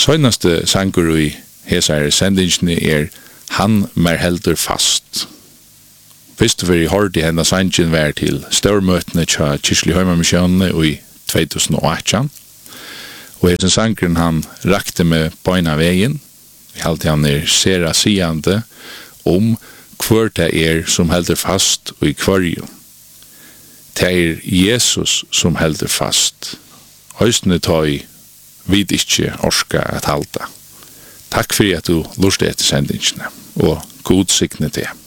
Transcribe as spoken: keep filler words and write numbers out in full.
Søgnaste sangur i hesar sendingene er Han mer heldur fast. Fyrst for i hård i henne sangen var til størmøtene tja Kyrkelig Høymarmisjonene i tjuetusenåtte. Og hesen sangren han rakte med beina veien. I halte han er sera siande om hvor det er som heldur fast og i kvarjo. Det er Jesus som heldur fast. Høystene ta i vid ikkje orska at halda. Takk for at du lurte etter sendingene, og god sikne til.